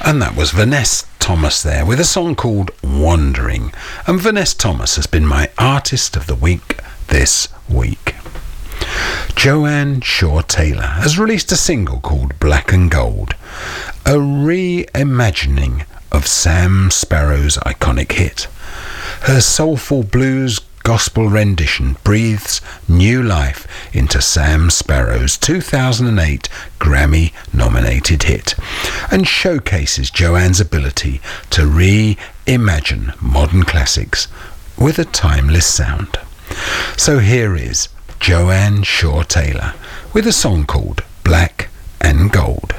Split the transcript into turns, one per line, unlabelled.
And that was Vanessa Thomas there with a song called Wandering. And Vanessa Thomas has been my Artist of the Week this week. Joanne Shaw Taylor has released a single called Black and Gold, a reimagining of Sam Sparro's iconic hit. Her soulful blues gospel rendition breathes new life into Sam Sparro's 2008 Grammy-nominated hit and showcases Joanne's ability to reimagine modern classics with a timeless sound. So here is Joanne Shaw Taylor with a song called Black and Gold.